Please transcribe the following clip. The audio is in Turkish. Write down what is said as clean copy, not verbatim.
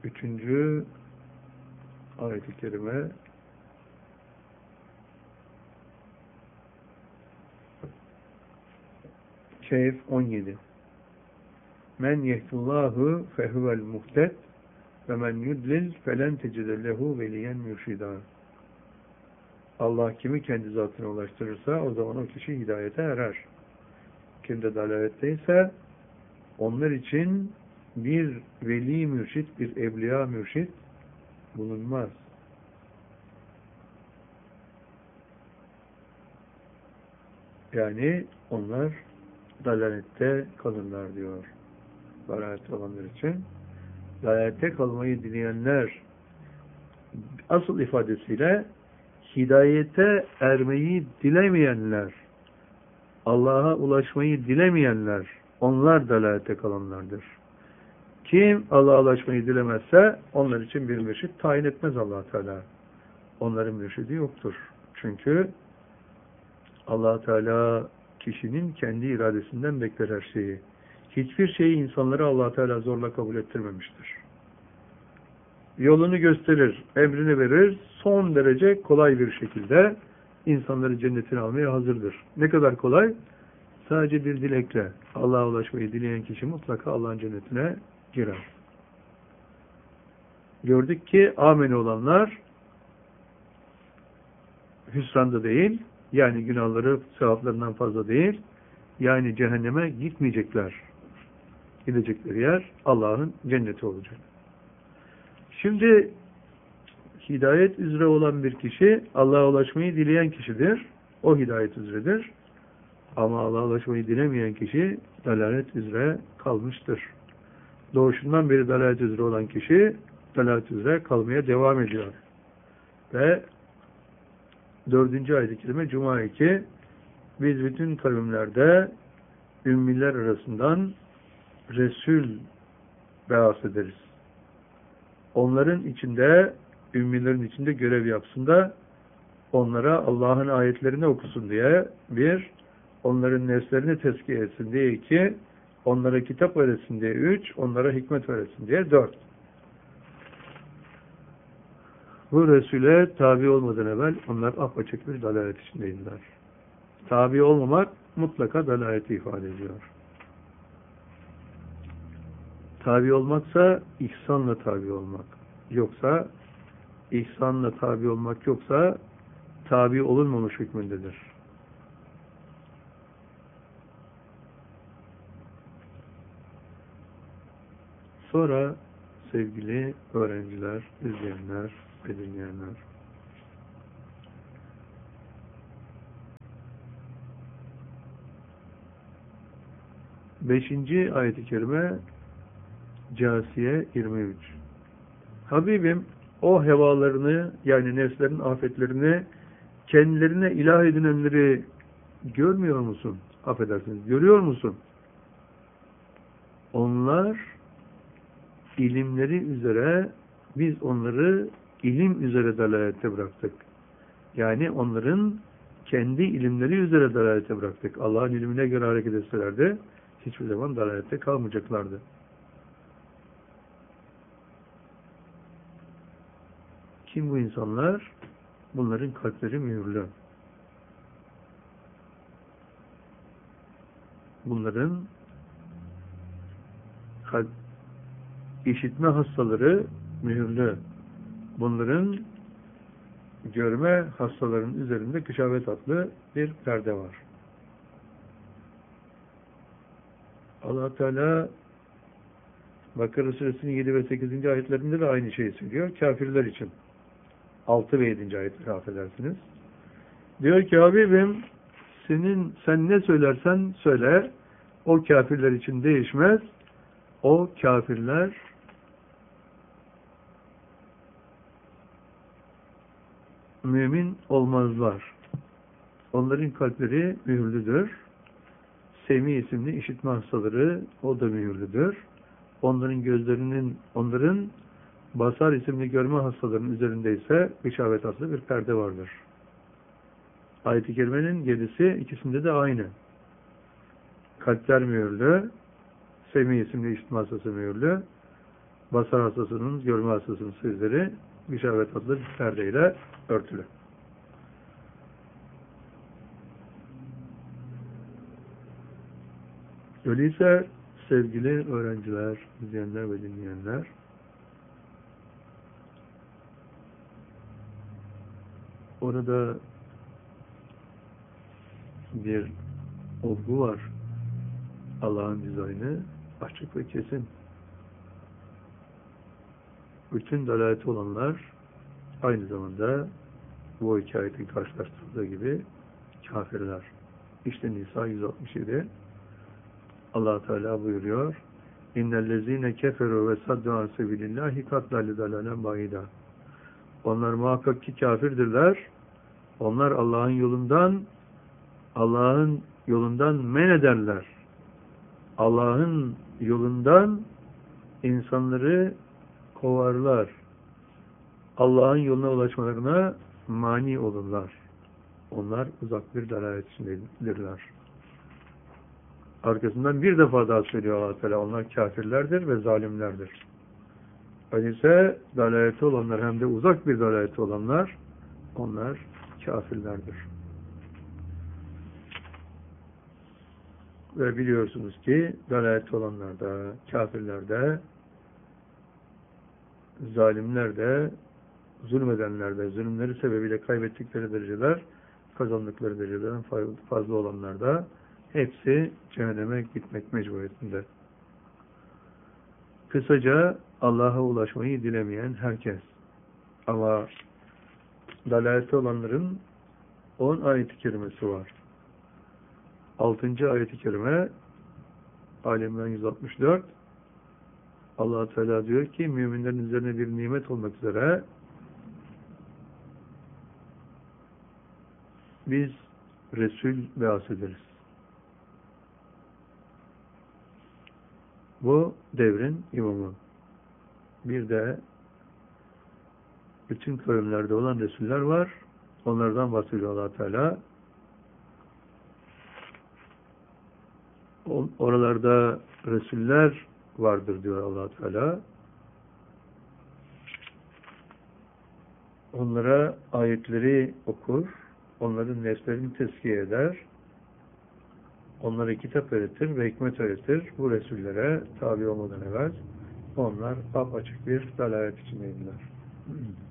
Üçüncü ayet-i kerime Kehf 17. Men yehdullahu fehuvel muhted ve men yudlil felen tecide lehu veliyen mürşida. Allah kimi kendi zatına ulaştırırsa o zaman o kişi hidayete erer. Kim de dalaletteyse onlar için bir veli mürşit, bir evliya mürşit bulunmaz. Yani onlar dalalette kalırlar diyor. Dalalette olanlar için. Dalalette kalmayı dileyenler asıl ifadesiyle hidayete ermeyi dilemeyenler, Allah'a ulaşmayı dilemeyenler, onlar dalalette kalanlardır. Kim Allah'a ulaşmayı dilemezse onlar için bir mürşit tayin etmez Allah Teala. Onların mürşidi yoktur. Çünkü Allah Teala kişinin kendi iradesinden bekler her şeyi. Hiçbir şeyi insanlara Allah Teala zorla kabul ettirmemiştir. Yolunu gösterir, emrini verir, son derece kolay bir şekilde insanları cennetine almaya hazırdır. Ne kadar kolay? Sadece bir dilekle Allah'a ulaşmayı dileyen kişi mutlaka Allah'ın cennetine girer. Gördük ki ameli olanlar hüsranda değil, yani günahları sevaplarından fazla değil, yani cehenneme gitmeyecekler. Gidecekleri yer Allah'ın cenneti olacak. Şimdi hidayet üzere olan bir kişi Allah'a ulaşmayı dileyen kişidir. O hidayet üzeredir. Ama Allah'a ulaşmayı dilemeyen kişi dalalet üzere kalmıştır. Doğuşundan beri dalalet üzere olan kişi dalalet üzere kalmaya devam ediyor. Ve 4. ayet-i kerime Cuma 2 biz bütün kavimlerde ümmiler arasından Resul beas ederiz. Onların içinde, ümmilerin içinde görev yapsın da onlara Allah'ın ayetlerini okusun diye, bir, onların nefslerini tezkiye etsin diye, iki, onlara kitap öğretsin diye, üç, onlara hikmet öğretsin diye, dört. Bu Resul'e tabi olmadan evvel onlar apaçık bir dalalet içindeydiler. Tabi olmamak mutlaka dalaleti ifade ediyor. Tabi olmaksa ihsanla tabi olmak. Yoksa ihsanla tabi olmak yoksa tabi olunmamış hükmündedir. Sonra sevgili öğrenciler, izleyenler ve dinleyenler, beşinci ayet-i kerime Câsiye 23. Habibim o hevalarını, yani nefslerin afetlerini kendilerine ilah edinenleri görmüyor musun? Affedersiniz, görüyor musun? Onlar ilimleri üzere, biz onları ilim üzere dalalette bıraktık. Yani onların kendi ilimleri üzere dalalette bıraktık. Allah'ın ilmine göre hareket etselerdi hiçbir zaman dalalette kalmayacaklardı. Kim bu insanlar? Bunların kalpleri mühürlü. Bunların işitme hastaları mühürlü. Bunların görme hastalarının üzerinde kışavet adlı bir perde var. Allah Teala Bakara Suresinin 7 ve 8. ayetlerinde de aynı şeyi söylüyor. Kafirler için. 6 ve 7. ayetleri affedersiniz. Diyor ki Habibim sen ne söylersen söyle, o kafirler için değişmez. O kafirler mümin olmazlar. Onların kalpleri mühürlüdür. Semi isimli işitme hastaları, o da mühürlüdür. Onların basar isimli görme hastalarının üzerinde ise gışavet adlı bir perde vardır. Ayet-i kerimenin 7'si ikisinde de aynı. Kalpler mühürlü, Semi isimli işitme hastası mühürlü. basar hastasının, görme hastasının sözleri gışavet adlı bir perdeyle örtülü. Öyleyse sevgili öğrenciler, izleyenler ve dinleyenler, orada bir olgu var. Allah'ın dizaynı açık ve kesin. Bütün dalaleti olanlar aynı zamanda bu hikayetin karşılaştırıldığı gibi kafirler. İşte Nisa 167 Allah Teala buyuruyor: İnnellezîne keferû ve saddu an sebilillâhi kad dallu dalalen bâida. Onlar muhakkak ki kafirdirler. Onlar Allah'ın yolundan men ederler. Allah'ın yolundan insanları kovarlar. Allah'ın yoluna ulaşmalarına mani olurlar. Onlar uzak bir dalalet içindedirler. Arkasından bir defa daha söylüyor Allah Teala: onlar kafirlerdir ve zalimlerdir. Öyleyse dalaleti olanlar, hem de uzak bir dalaleti olanlar, onlar kafirlerdir. Ve biliyorsunuz ki dalaleti olanlar da, kafirler de, zalimler de, zulmedenler de, zulümleri sebebiyle kaybettikleri dereceler, kazandıkları dereceden fazla olanlar da hepsi cehenneme gitmek mecburiyetinde. Kısaca Allah'a ulaşmayı dilemeyen herkes. Ama dalalette olanların 10 ayet-i kerimesi var. 6. ayet-i kerime Ali İmran 164 Allah Teala diyor ki müminlerin üzerine bir nimet olmak üzere biz Resul bahsederiz. Bu devrin imamı. Bir de bütün kavimlerde olan Resuller var. Onlardan bahsediyor Allah Teala. Oralarda Resuller vardır diyor Allah Teala. Onlara ayetleri okur, onların nefslerini tezkiye eder, onlara kitap öğretir ve hikmet öğretir. Bu Resullere tabi olmadan evvel onlar apaçık bir dalalet içindeydiler.